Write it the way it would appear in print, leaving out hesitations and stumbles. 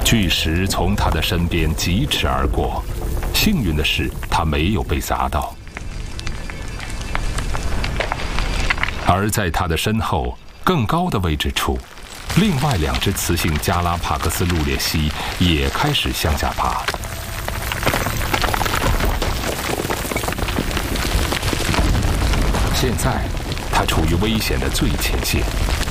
巨石从他的身边疾驰而过，幸运的是，他没有被砸到。而在他的身后更高的位置处，另外2只雌性加拉帕戈斯陆鬣蜥也开始向下爬。现在，它处于危险的最前线。